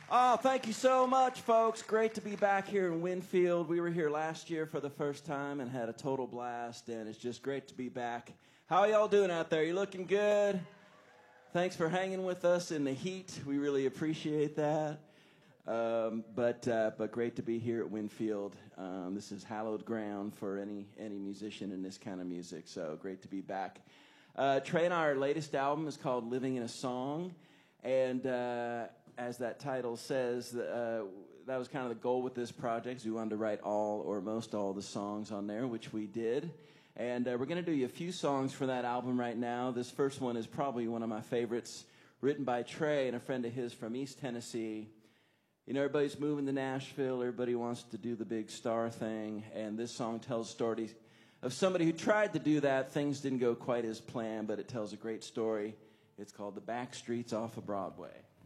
Oh, thank you so much, folks. Great to be back here in Winfield. We were here last year for the first time and had a total blast, and it's just great to be back. How are y'all doing out there? You looking good? Thanks for hanging with us in the heat. We really appreciate that. But great to be here at Winfield. This is hallowed ground for any musician in this kind of music, so great to be back. Trey and our latest album is called Living in a Song, and as that title says, that was kind of the goal with this project. We wanted to write all or most all the songs on there, which we did. And we're going to do you a few songs for that album right now. This first one is probably one of my favorites, written by Trey and a friend of his from East Tennessee. You know, everybody's moving to Nashville. Everybody wants to do the big star thing. And this song tells stories of somebody who tried to do that. Things didn't go quite as planned, but it tells a great story. It's called The Back Streets Off of Broadway.